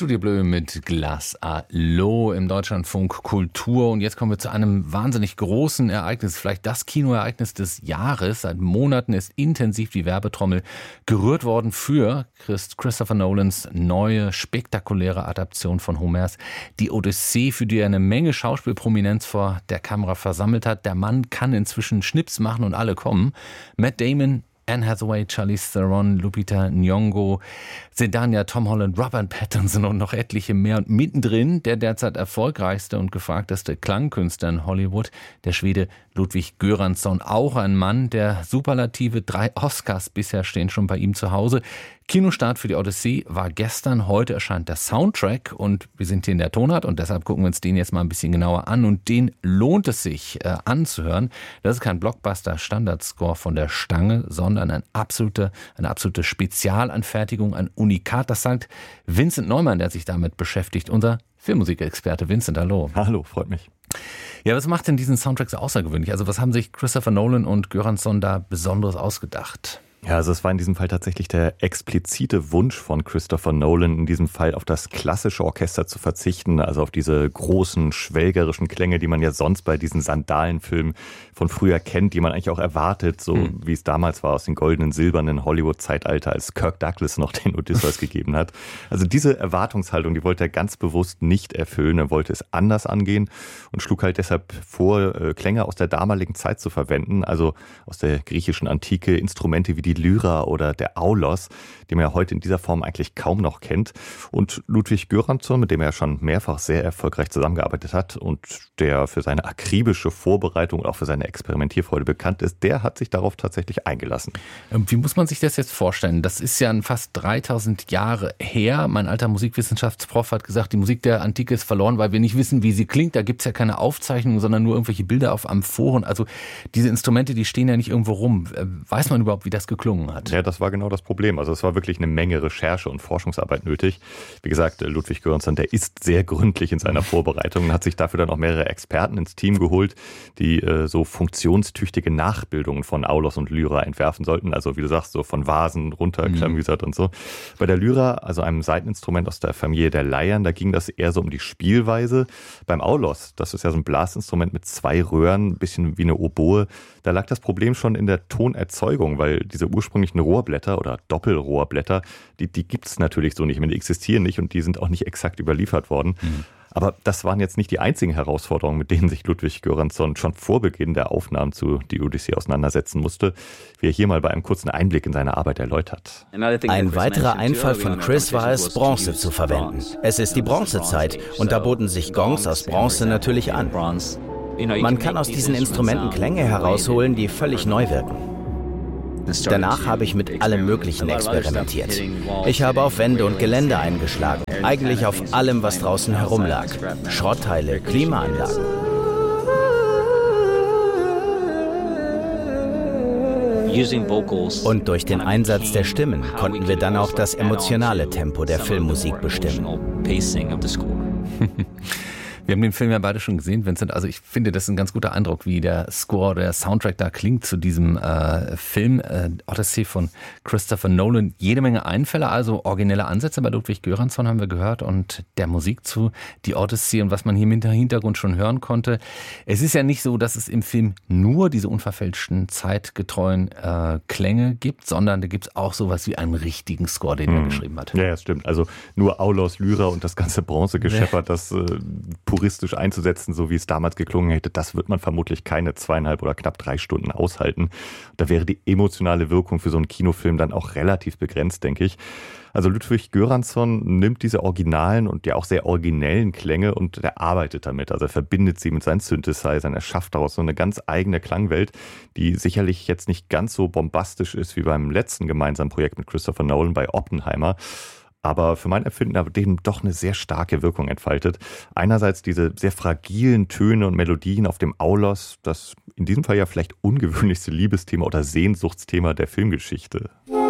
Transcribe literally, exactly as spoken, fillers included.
Studio Bleu mit Glass à l'eau im Deutschlandfunk Kultur. Und jetzt kommen wir zu einem wahnsinnig großen Ereignis, vielleicht das Kinoereignis des Jahres. Seit Monaten ist intensiv die Werbetrommel gerührt worden für Christopher Nolans neue, spektakuläre Adaption von Homers Die Odyssee, für die er eine Menge Schauspielprominenz vor der Kamera versammelt hat. Der Mann kann inzwischen Schnips machen und alle kommen. Matt Damon, Anne Hathaway, Charlize Theron, Lupita Nyong'o, Zendaya, Tom Holland, Robert Pattinson und noch etliche mehr. Und mittendrin der derzeit erfolgreichste und gefragteste Klangkünstler in Hollywood, der Schwede Ludwig Göransson. Auch ein Mann der Superlative. Drei Oscars bisher stehen schon bei ihm zu Hause. Kinostart für die Odyssee war gestern. Heute erscheint der Soundtrack und wir sind hier in der Tonart und deshalb gucken wir uns den jetzt mal ein bisschen genauer an. Und den lohnt es sich äh, anzuhören. Das ist kein Blockbuster-Standardscore von der Stange, sondern ein absolute, eine absolute Spezialanfertigung, ein Unikat. Das sagt Vincent Neumann, der sich damit beschäftigt, unser Filmmusikexperte. Vincent, hallo. Hallo, freut mich. Ja, was macht denn diesen Soundtrack so außergewöhnlich? Also was haben sich Christopher Nolan und Göransson da Besonderes ausgedacht? Ja, also es war in diesem Fall tatsächlich der explizite Wunsch von Christopher Nolan, in diesem Fall auf das klassische Orchester zu verzichten, also auf diese großen, schwelgerischen Klänge, die man ja sonst bei diesen Sandalenfilmen von früher kennt, die man eigentlich auch erwartet, so mhm. wie es damals war aus den goldenen, silbernen Hollywood-Zeitalter, als Kirk Douglas noch den Odysseus gegeben hat. Also diese Erwartungshaltung, die wollte er ganz bewusst nicht erfüllen, er wollte es anders angehen und schlug halt deshalb vor, Klänge aus der damaligen Zeit zu verwenden, also aus der griechischen Antike, Instrumente wie die Lyra oder der Aulos, den man ja heute in dieser Form eigentlich kaum noch kennt. Und Ludwig Göransson, mit dem er schon mehrfach sehr erfolgreich zusammengearbeitet hat und der für seine akribische Vorbereitung und auch für seine Experimentierfreude bekannt ist, der hat sich darauf tatsächlich eingelassen. Wie muss man sich das jetzt vorstellen? Das ist ja fast dreitausend Jahre her. Mein alter Musikwissenschaftsprof hat gesagt, die Musik der Antike ist verloren, weil wir nicht wissen, wie sie klingt. Da gibt es ja keine Aufzeichnungen, sondern nur irgendwelche Bilder auf Amphoren. Also diese Instrumente, die stehen ja nicht irgendwo rum. Weiß man überhaupt, wie das geklungen hat? Ja, das war genau das Problem. Also es war wirklich eine Menge Recherche und Forschungsarbeit nötig. Wie gesagt, Ludwig Göransson, der ist sehr gründlich in seiner Vorbereitung und hat sich dafür dann auch mehrere Experten ins Team geholt, die äh, so funktionstüchtige Nachbildungen von Aulos und Lyra entwerfen sollten. Also wie du sagst, so von Vasen runterklamüsert mhm. und so. Bei der Lyra, also einem Saiteninstrument aus der Familie der Leiern, da ging das eher so um die Spielweise. Beim Aulos, das ist ja so ein Blasinstrument mit zwei Röhren, ein bisschen wie eine Oboe, da lag das Problem schon in der Tonerzeugung, weil diese ursprünglichen Rohrblätter oder Doppelrohrblätter, die, die gibt es natürlich so nicht mehr, die existieren nicht und die sind auch nicht exakt überliefert worden. Mhm. Aber das waren jetzt nicht die einzigen Herausforderungen, mit denen sich Ludwig Göransson schon vor Beginn der Aufnahmen zu Die Odyssee auseinandersetzen musste, wie er hier mal bei einem kurzen Einblick in seine Arbeit erläutert. Ein weiterer Einfall von Chris war es, Bronze zu verwenden. Es ist die Bronzezeit und da boten sich Gongs aus Bronze natürlich an. Man kann aus diesen Instrumenten Klänge herausholen, die völlig neu wirken. Danach habe ich mit allem Möglichen experimentiert. Ich habe auf Wände und Geländer eingeschlagen, eigentlich auf allem, was draußen herumlag. Schrottteile, Klimaanlagen. Und durch den Einsatz der Stimmen konnten wir dann auch das emotionale Tempo der Filmmusik bestimmen. Wir haben den Film ja beide schon gesehen, Vincent. Also ich finde, das ist ein ganz guter Eindruck, wie der Score, der Soundtrack da klingt zu diesem äh, Film äh, Odyssey von Christopher Nolan. Jede Menge Einfälle, also originelle Ansätze bei Ludwig Göransson haben wir gehört und der Musik zu Die Odyssey und was man hier im Hintergrund schon hören konnte. Es ist ja nicht so, dass es im Film nur diese unverfälschten, zeitgetreuen äh, Klänge gibt, sondern da gibt es auch sowas wie einen richtigen Score, den hm. er geschrieben hat. Ja, das stimmt. Also nur Aulos, Lyra und das ganze Bronzegeschepper, das äh, puristisch einzusetzen, so wie es damals geklungen hätte, das wird man vermutlich keine zweieinhalb oder knapp drei Stunden aushalten. Da wäre die emotionale Wirkung für so einen Kinofilm dann auch relativ begrenzt, denke ich. Also Ludwig Göransson nimmt diese originalen und ja auch sehr originellen Klänge und er arbeitet damit. Also er verbindet sie mit seinen Synthesizern, er schafft daraus so eine ganz eigene Klangwelt, die sicherlich jetzt nicht ganz so bombastisch ist wie beim letzten gemeinsamen Projekt mit Christopher Nolan bei Oppenheimer, aber für mein Empfinden aber denen doch eine sehr starke Wirkung entfaltet. Einerseits diese sehr fragilen Töne und Melodien auf dem Aulos, das in diesem Fall ja vielleicht ungewöhnlichste Liebesthema oder Sehnsuchtsthema der Filmgeschichte.